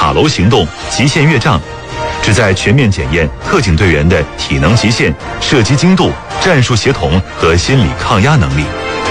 塔楼行动极限越障，旨在全面检验特警队员的体能极限、射击精度、战术协同和心理抗压能力。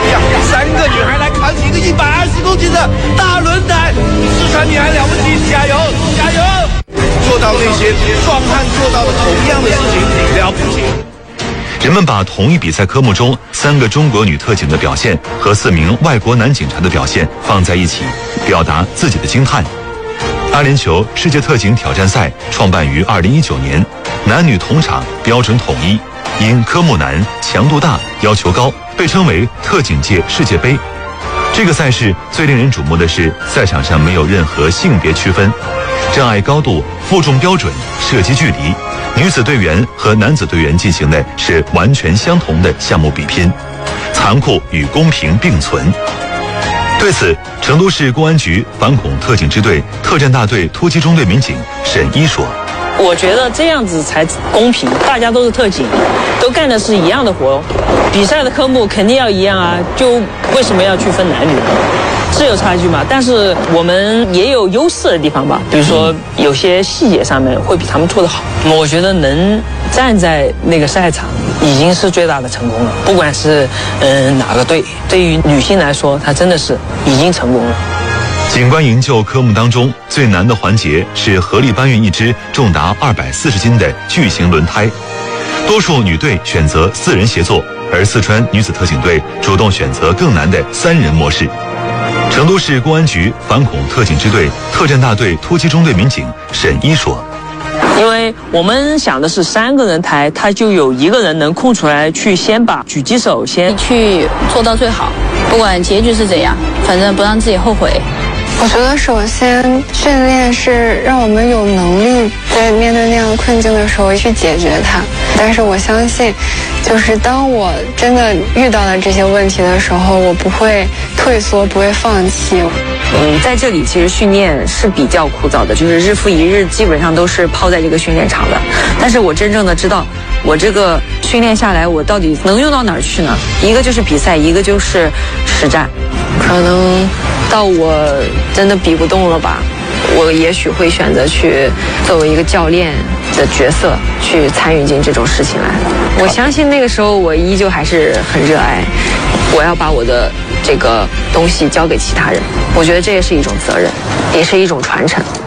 3个女孩来扛起一个120公斤的大轮胎，四川女孩了不起，加油加油！做到那些壮汉做到的同样的事情，了不起。 人们把同一比赛科目中3个中国女特警的表现和4名外国男警察的表现放在一起，表达自己的惊叹。阿联酋世界特警挑战赛创办于2019年，男女同场，标准统一，因科目难、强度大、要求高，被称为特警界世界杯。这个赛事最令人瞩目的是，赛场上没有任何性别区分，障碍高度、负重标准、射击距离，女子队员和男子队员进行的是完全相同的项目比拼，残酷与公平并存。对此，成都市公安局反恐特警支队特战大队突击中队民警沈一说：“ 我觉得这样子才公平，大家都是特警，都干的是一样的活，比赛的科目肯定要一样啊，就为什么要区分男女？是有差距嘛，但是我们也有优势的地方吧，比如说有些细节上面会比他们做得好。我觉得能站在那个赛场已经是最大的成功了，不管是哪个队，对于女性来说，她真的是已经成功了。” 警官营救科目当中最难的环节是合力搬运一只重达240斤的巨型轮胎，多数女队选择4人协作，而四川女子特警队主动选择更难的3人模式。成都市公安局反恐特警支队特战大队突击中队民警沈一说：“ 因为我们想的是3个人抬，他就有1个人能空出来去先把狙击手先去做到最好，不管结局是怎样，反正不让自己后悔。” 我觉得首先训练是让我们有能力在面对那样的困境的时候去解决它，但是我相信就是当我真的遇到了这些问题的时候，我不会退缩，不会放弃。 在这里其实训练是比较枯燥的，就是日复一日基本上都是泡在这个训练场的，但是我真正的知道我这个训练下来我到底能用到哪儿去呢？一个就是比赛，一个就是实战。可能到我真的比不动了吧，我也许会选择去作为一个教练的角色去参与进这种事情来。我相信那个时候我依旧还是很热爱，我要把我的这个东西交给其他人，我觉得这也是一种责任，也是一种传承。